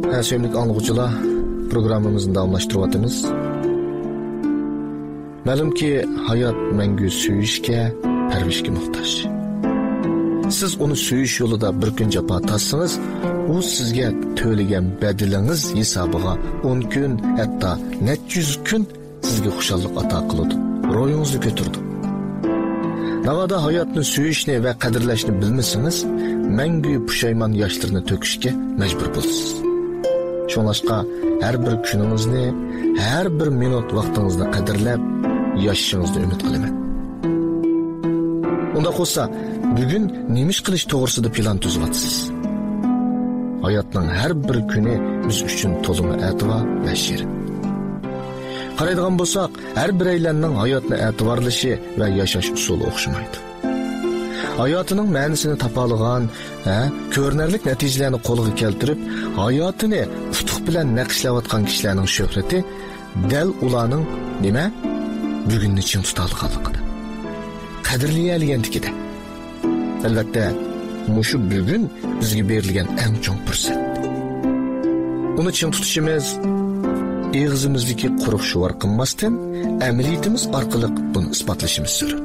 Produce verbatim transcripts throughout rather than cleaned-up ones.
Ha, sevimli anlıqçılar, programımızın davamlaştırıyatımız. Ma'lumki, hayot mangu suyishga, parvishga muhtoj. Siz uni suyish yo'lida bir kun jafo tortsangiz, u sizga to'lagan badilingiz hisobiga o'n kun, hatto necha yuz kun sizga xushallik ato qiladi. Ro'yingizni ko'tardi. Navoda hayotni suyishni va qadrlashni bilmasangiz, mangu pushaymon yoshlarni to'kishga majbur bo'lasiz. Shunlashqa har bir kuningizni, har bir minut vaqtingizni qadrlab, yashashingizni umid qilaman. Unda qo'sa, bugun nima ish qilish to'g'risida plan tuzyapsiz. Hayotning har bir kuni biz uchun to'limi e'tibor va shirin. Qaraydigan bo'lsak, har bir aylanning hayotni e'tiborlashi va yashash usuli o'xshamaydi. Hayotining ma'nosini topolgan, ha, ko'rinarli natijalarni qo'lga keltirib, hayotini utuq bilan naqshlayotgan kishilarning shuhrati dal ularning nima? Bugunni chin tutalganligida. Qadrlayolganligida. Albatta, mushu bugun bizga berilgan eng chong fursat. Uni chin tutishimiz, eg'izimizdagi quruq shuvar qilmasdan, amaliyatimiz orqali buni isbotlashimiz zarur.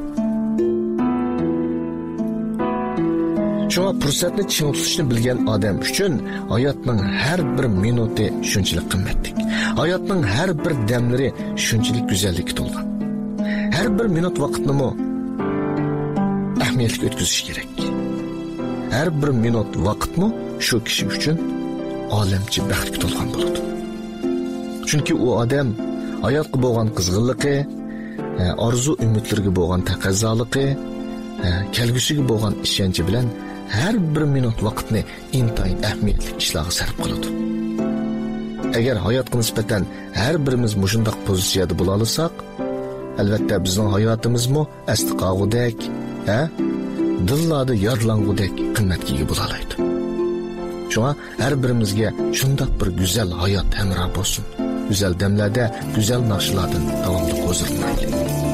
Shunga fursatni chin tutishni bilgan odam uchun hayotning har bir minuti shunchalik qimmatli. Hayotning har bir damlari shunchalik go'zallikka to'lgan. Har bir minut vaqtni mo ahamiyatli o'tkazish kerak. Har bir minut vaqtmi shu kishi uchun olamcha baxtga to'lgan bo'ladi. Chunki u odam hayotga bo'lgan qizg'inligi, orzu umidlarga bo'lgan taqozzoligi, kelgusiga bo'lgan ishonchi bilan har bir minut vaqtni intayin ahamiyatli ishlarga sarf qiladi. Agar hayotga nisbatan har birimiz mushundaq pozitsiyada bo'la olsak, albatta bizning hayotimizmi asdiqog'udek, ha, dillarda yarlangudek qimmatga ega bo'la oladi. Shunga har birimizga shundoq bir go'zal hayot hamroh bo'lsin. Güzel demlerde, güzel naqshlardan davomli huzurlanaylik.